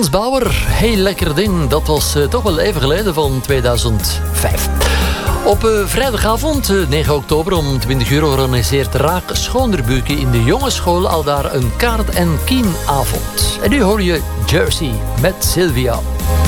Frans Bauer, heel lekker ding. Dat was toch wel even geleden, van 2005. Op vrijdagavond, 9 oktober om 20 uur, organiseert Raak Schoonderbuken in de jongensschool aldaar een kaart- en kienavond. En nu hoor je Jersey met Sylvia.